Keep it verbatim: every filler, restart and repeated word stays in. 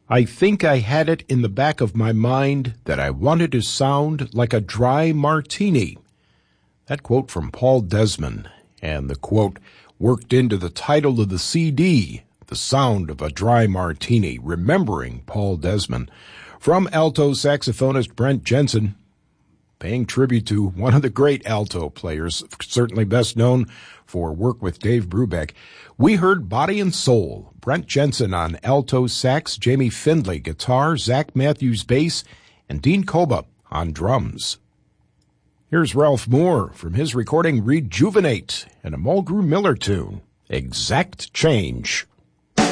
I think I had it in the back of my mind that I wanted to sound like a dry martini. That quote from Paul Desmond, and the quote worked into the title of the C D, The Sound of a Dry Martini, remembering Paul Desmond, from alto saxophonist Brent Jensen, paying tribute to one of the great alto players, certainly best known for work with Dave Brubeck. We heard Body and Soul, Brent Jensen on alto sax, Jamie Findlay guitar, Zach Matthews bass, and Dean Koba on drums. Here's Ralph Moore from his recording Rejuvenate and a Mulgrew Miller tune, Exact Change.